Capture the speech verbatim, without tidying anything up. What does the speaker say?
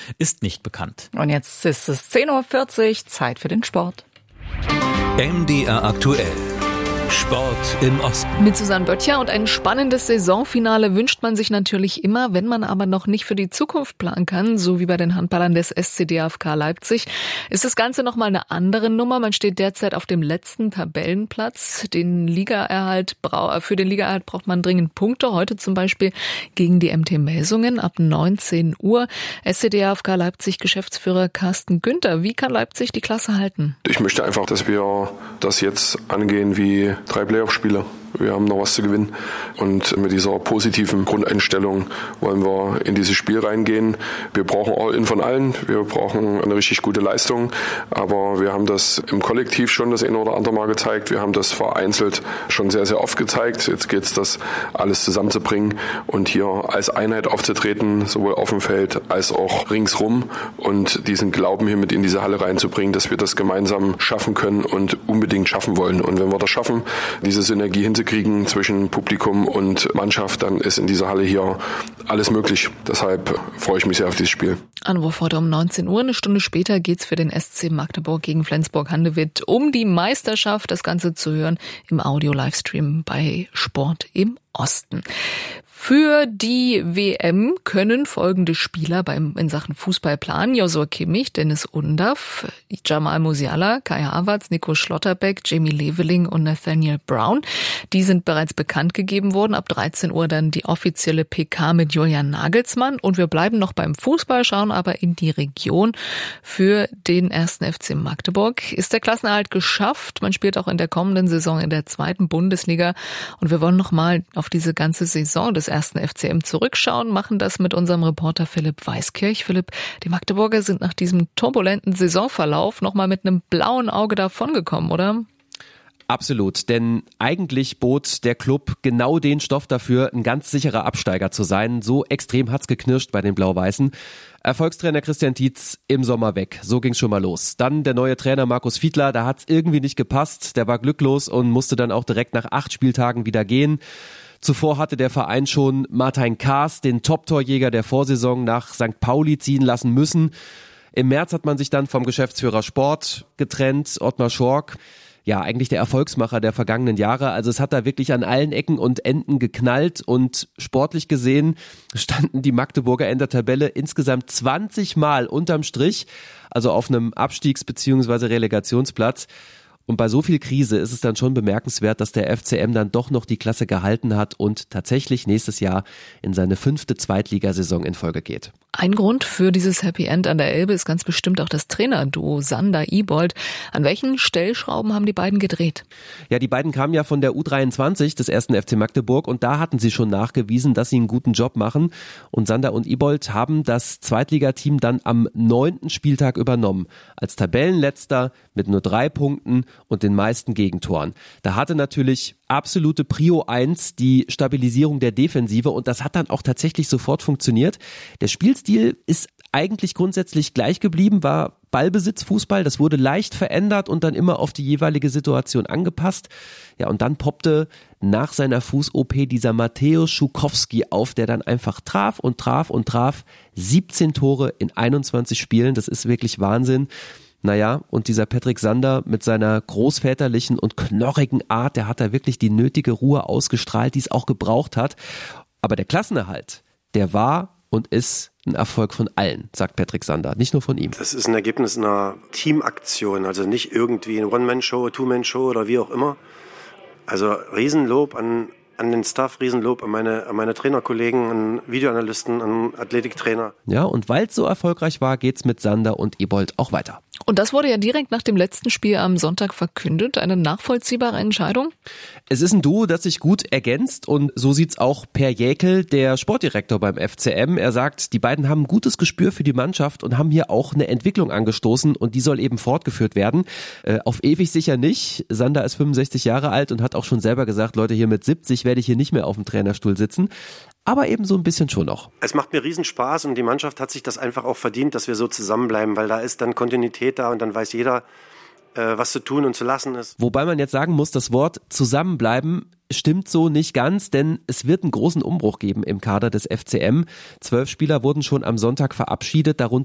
ist nicht bekannt. Und jetzt ist es zehn Uhr vierzig, Zeit für den Sport. M D R aktuell. Sport im Osten. Mit Susanne Böttcher und ein spannendes Saisonfinale wünscht man sich natürlich immer, wenn man aber noch nicht für die Zukunft planen kann, so wie bei den Handballern des S C D F K Leipzig, ist das Ganze nochmal eine andere Nummer. Man steht derzeit auf dem letzten Tabellenplatz. Den Ligaerhalt, für den Ligaerhalt braucht man dringend Punkte. Heute zum Beispiel gegen die M T Melsungen ab neunzehn Uhr. S C D F K Leipzig Geschäftsführer Carsten Günther. Wie kann Leipzig die Klasse halten? Ich möchte einfach, dass wir das jetzt angehen wie drei Playoff-Spiele. Wir haben noch was zu gewinnen und mit dieser positiven Grundeinstellung wollen wir in dieses Spiel reingehen. Wir brauchen All-In von allen, wir brauchen eine richtig gute Leistung, aber wir haben das im Kollektiv schon das eine oder andere Mal gezeigt. Wir haben das vereinzelt schon sehr, sehr oft gezeigt. Jetzt geht es, das alles zusammenzubringen und hier als Einheit aufzutreten, sowohl auf dem Feld als auch ringsrum und diesen Glauben hier mit in diese Halle reinzubringen, dass wir das gemeinsam schaffen können und unbedingt schaffen wollen. Und wenn wir das schaffen, diese Synergie hinzukriegen, kriegen zwischen Publikum und Mannschaft, dann ist in dieser Halle hier alles möglich. Deshalb freue ich mich sehr auf dieses Spiel. Anwurf heute um neunzehn Uhr. Eine Stunde später geht's für den S C Magdeburg gegen Flensburg-Handewitt um die Meisterschaft. Das Ganze zu hören im Audio-Livestream bei Sport im Osten. Für die W M können folgende Spieler beim in Sachen Fußball planen. Joshua Kimmich, Dennis Undaff, Jamal Musiala, Kai Havertz, Nico Schlotterbeck, Jamie Leveling und Nathaniel Brown. Die sind bereits bekannt gegeben worden. Ab dreizehn Uhr dann die offizielle P K mit Julian Nagelsmann. Und wir bleiben noch beim Fußball, schauen aber in die Region. Für den ersten F C Magdeburg ist der Klassenerhalt geschafft. Man spielt auch in der kommenden Saison in der zweiten Bundesliga. Und wir wollen noch mal auf diese ganze Saison des ersten F C M zurückschauen, machen das mit unserem Reporter Philipp Weiskirch. Philipp, die Magdeburger sind nach diesem turbulenten Saisonverlauf nochmal mit einem blauen Auge davongekommen, oder? Absolut, denn eigentlich bot der Club genau den Stoff dafür, ein ganz sicherer Absteiger zu sein. So extrem hat's geknirscht bei den Blau-Weißen. Erfolgstrainer Christian Tietz im Sommer weg. So ging's schon mal los. Dann der neue Trainer Markus Fiedler, da hat's irgendwie nicht gepasst. Der war glücklos und musste dann auch direkt nach acht Spieltagen wieder gehen. Zuvor hatte der Verein schon Martin Kaas, den Top-Torjäger der Vorsaison, nach Sankt Pauli ziehen lassen müssen. Im März hat man sich dann vom Geschäftsführer Sport getrennt, Ottmar Schork. Ja, eigentlich der Erfolgsmacher der vergangenen Jahre. Also es hat da wirklich an allen Ecken und Enden geknallt und sportlich gesehen standen die Magdeburger in der Tabelle insgesamt zwanzig Mal unterm Strich, also auf einem Abstiegs- bzw. Relegationsplatz. Und bei so viel Krise ist es dann schon bemerkenswert, dass der F C M dann doch noch die Klasse gehalten hat und tatsächlich nächstes Jahr in seine fünfte Zweitligasaison in Folge geht. Ein Grund für dieses Happy End an der Elbe ist ganz bestimmt auch das Trainerduo Sander-Ibold. An welchen Stellschrauben haben die beiden gedreht? Ja, die beiden kamen ja von der U dreiundzwanzig des ersten F C Magdeburg und da hatten sie schon nachgewiesen, dass sie einen guten Job machen. Und Sander und Ibold haben das Zweitligateam dann am neunten Spieltag übernommen. Als Tabellenletzter mit nur drei Punkten und den meisten Gegentoren. Da hatte natürlich absolute Prio eins die Stabilisierung der Defensive und das hat dann auch tatsächlich sofort funktioniert. Der Spielstil ist eigentlich grundsätzlich gleich geblieben, war Ballbesitzfußball, das wurde leicht verändert und dann immer auf die jeweilige Situation angepasst. Ja, und dann poppte nach seiner Fuß-O P dieser Mateusz Schukowski auf, der dann einfach traf und traf und traf. siebzehn Tore in einundzwanzig Spielen, das ist wirklich Wahnsinn. Naja, und dieser Patrick Sander mit seiner großväterlichen und knorrigen Art, der hat da wirklich die nötige Ruhe ausgestrahlt, die es auch gebraucht hat. Aber der Klassenerhalt, der war und ist ein Erfolg von allen, sagt Patrick Sander, nicht nur von ihm. Das ist ein Ergebnis einer Teamaktion, also nicht irgendwie eine One-Man-Show, Two-Man-Show oder wie auch immer. Also Riesenlob an, an den Staff, Riesenlob an meine, an meine Trainerkollegen, an Videoanalysten, an Athletiktrainer. Ja, und weil es so erfolgreich war, geht's mit Sander und Ibold auch weiter. Und das wurde ja direkt nach dem letzten Spiel am Sonntag verkündet. Eine nachvollziehbare Entscheidung? Es ist ein Duo, das sich gut ergänzt und so sieht's auch Per Jäkel, der Sportdirektor beim F C M. Er sagt, die beiden haben ein gutes Gespür für die Mannschaft und haben hier auch eine Entwicklung angestoßen und die soll eben fortgeführt werden. Äh, auf ewig sicher nicht. Sander ist fünfundsechzig Jahre alt und hat auch schon selber gesagt, Leute, hier mit siebzig werde ich hier nicht mehr auf dem Trainerstuhl sitzen. Aber eben so ein bisschen schon noch. Es macht mir riesen Spaß und die Mannschaft hat sich das einfach auch verdient, dass wir so zusammenbleiben, weil da ist dann Kontinuität da und dann weiß jeder, äh, was zu tun und zu lassen ist. Wobei man jetzt sagen muss, das Wort zusammenbleiben stimmt so nicht ganz, denn es wird einen großen Umbruch geben im Kader des F C M. Zwölf Spieler wurden schon am Sonntag verabschiedet, darunter